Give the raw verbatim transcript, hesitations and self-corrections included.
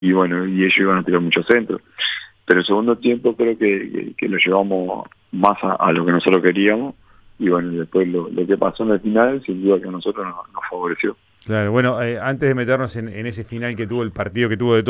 y bueno, y ellos iban a tirar muchos centros. Pero el segundo tiempo creo que, que, que lo llevamos más a, a lo que nosotros queríamos, y bueno, después lo, lo que pasó en el final, sin duda que a nosotros nos, nos favoreció. Claro, bueno, eh, antes de meternos en, en ese final que tuvo el partido que tuvo de